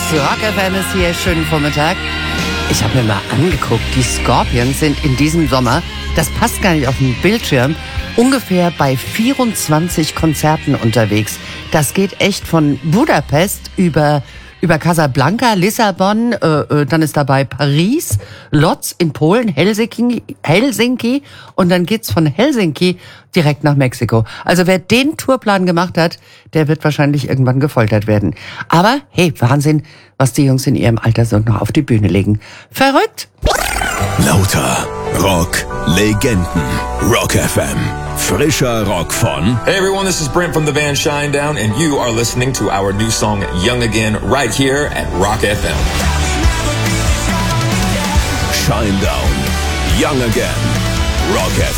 Rock FM ist hier. Schönen Vormittag. Ich habe mir mal angeguckt, die Scorpions sind in diesem Sommer, das passt gar nicht auf den Bildschirm, ungefähr bei 24 Konzerten unterwegs. Das geht echt von Budapest über Casablanca, Lissabon, dann ist dabei Paris, Lodz in Polen, Helsinki und dann geht's von Helsinki direkt nach Mexiko. Also wer den Tourplan gemacht hat, der wird wahrscheinlich irgendwann gefoltert werden. Aber hey, Wahnsinn, was die Jungs in ihrem Alter so noch auf die Bühne legen. Verrückt! Lauter Rock Legenden. Rock FM. Frischer Rock von... Hey everyone, this is Brent from the band Shinedown, and you are listening to our new song Young Again right here at Rock FM. Shinedown. Young Again. Rock FM.